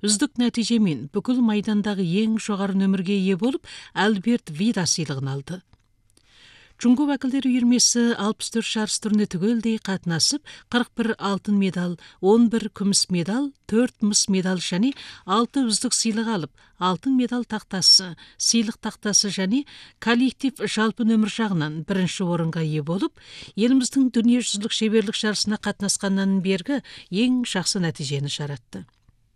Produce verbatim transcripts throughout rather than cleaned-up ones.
үздік нәтижемен бүкіл майдандағы ең жоғары нөмірге ие болып, Альберт Вида сыйлығын алды. Джунго вәкілдер үйірмесі алпыс төрт жарыс түріне түгелдей қатынасып, қырық бір алтын медаль, он бір күміс медаль, төрт мыс медаль және алты үздік сыйлық алып, алтын медаль тақтасы, сыйлық тақтасы және коллектив жалпы нөмір жағынан бірінші орынға ие болып, еліміздің дүниежүзілік шеберлік жарысына қатынасқаннан бергі ең жақсы нәтижені жаратты.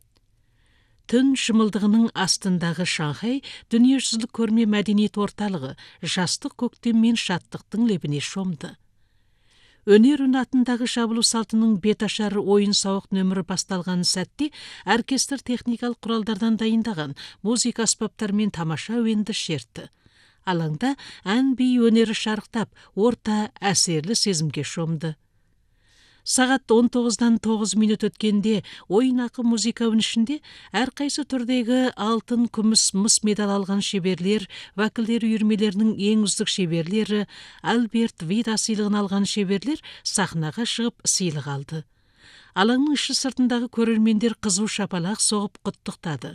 Түн шымылдығының астындағы Шанхай дүниежүзілік көрме мәдениет орталығы жастық көктем мен шаттықтың лебіне шомды. Өнер үн атындағы жабылу салтының беташар ойын сауық нөмірі басталған сәтте оркестр техникалық құралдардан дайындаған музыка аспаптар мен тамаша әуенді шертті. Алаңда ән би өнері шарықтап, орта әсерлі сезімге шомды. Сағат он тоғыздан тоғыз минут өткенде ойнақы музыка үнішінде әрқайсы түрдегі алтын, күміс, мыс медаль алған шеберлер, вәкілдер үйірмелерінің ең үздік шеберлері, Альберт Вида сыйлығын алған шеберлер сахнаға шығып сыйлық алды. Алаңның іші сыртындағы көрермендер қызу шапалақ соғып құттықтады.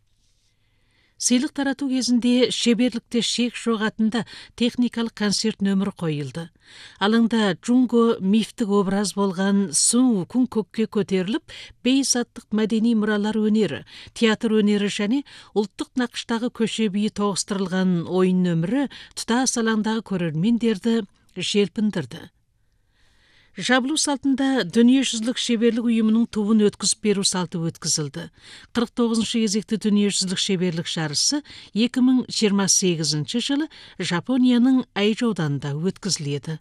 Сыйлық тарату кезінде шеберлікте шек жоқ атында техникалық концерт нөмірі қойылды. Алаңда Джунго мифтік образ болған Сун күн көкке көтеріліп, бейсаттық мәдени мұралар өнері, театр өнері және ұлттық нақыштағы көше биі тоғыстырылған ойын нөмірі тұтас алаңдағы көрермендерді желпіндірді. Жабылу салтында дүниежүзілік шеберлік ұйымының туын өткізіп беру салты өткізілді. қырық тоғызыншы кезекті дүниежүзілік шеберлік жарысы екі мың жиырма сегізінші жылы Жапонияның Айчжоу ауданында өткізіледі.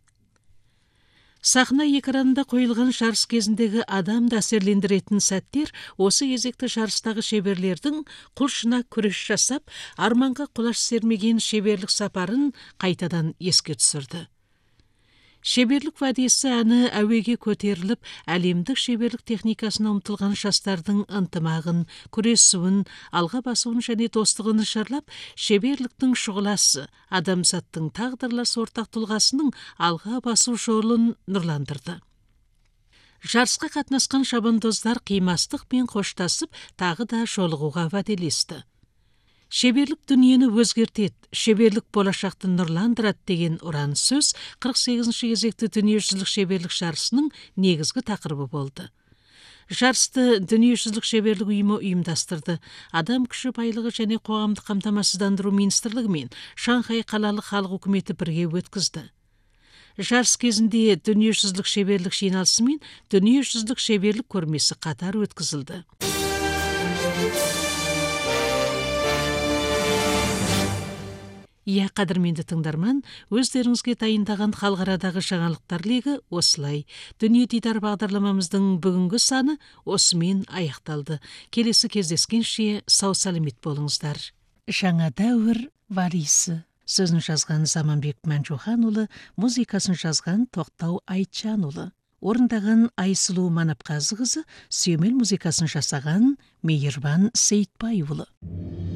Сахна экранында қойылған жарыс кезіндегі адамды әсерлендіретін сәттер осы кезекті жарыстағы шеберлердің құлшына күрес жасап, арманға құлаш сермеген шеберлік сапарын қайтадан еске түсірді. Шеберлік вәдесі әні әуеге көтеріліп, әлемдік шеберлік техникасына ұмтылған жастардың ынтымағын, күресуін, алға басуын және достығын жырлап, шеберліктің шұғыласы, адамзаттың тағдырлас ортақ тұлғасының алға басу жолын нұрландырды. Жарысқа қатынасқан шабандоздар қимастықпен қоштасып, тағы да жолығуға уәделесті. Шеберлік дүниені өзгертеді, шеберлік болашақты нұрландырады деген ұран сөз қырық сегізінші кезекті дүниежүзілік шеберлік жарысының негізгі тақырыбы болды. Жарысты дүниежүзілік шеберлік ұйымы ұйымдастырды. Адам күші байлығы және қоғамдық қамтамасыздандыру министрлігі мен Шанхай қалалық халық үкіметі бірге өткізді. Жарыс кезінде дүниежүзілік шеберлік жиналысы мен дүниежүзілік шеберлік көрмесі қатар өткізілді. Иә, қадірменді тыңдарман, өздеріңізге дайындаған халықарадағы жаңалықтар легі осылай. Дүние дидар бағдарламамыздың бүгінгі саны осымен аяқталды. Келесі кездескенше сау сәлемет болыңыздар. Жаңа дәуір валисі. Сөзін жазған Заманбек Мәнжуханұлы, музыкасын жазған Тоқтау Айтжанұлы. Орындаған Айсұлу Манапқазықызы, сүйемел музыкасын жасаған Мейірбан Сейітбайұлы.